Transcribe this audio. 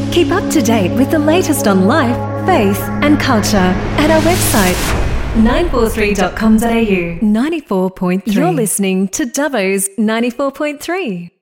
Keep up to date with the latest on life, faith and culture at our website 943.com.au 94.3. You're listening to Dubbo's 94.3.